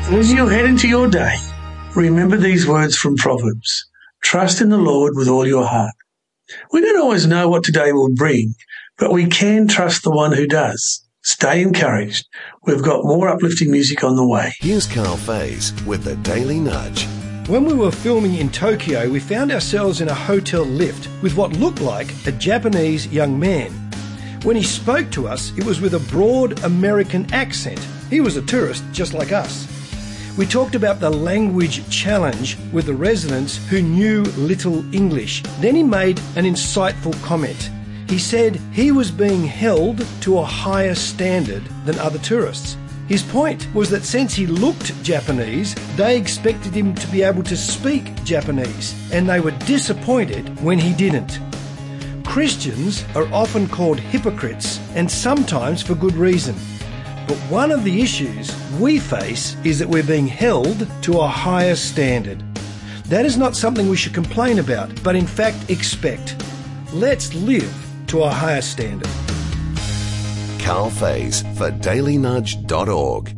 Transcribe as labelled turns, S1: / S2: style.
S1: As you head into your day, remember these words from Proverbs. Trust in the Lord with all your heart. We don't always know what today will bring, but we can trust the one who does. Stay encouraged. We've got more uplifting music on the way.
S2: Here's Carl Faze with the Daily Nudge.
S3: When we were filming in Tokyo, we found ourselves in a hotel lift with what looked like a Japanese young man. When he spoke to us, it was with a broad American accent. He was a tourist just like us. We talked about the language challenge with the residents who knew little English. Then he made an insightful comment. He said he was being held to a higher standard than other tourists. His point was that since he looked Japanese, they expected him to be able to speak Japanese, and they were disappointed when he didn't. Christians are often called hypocrites, and sometimes for good reason. But one of the issues we face is that we're being held to a higher standard. That is not something we should complain about, but in fact expect. Let's live to a higher standard.
S2: Carl Faze for dailynudge.org.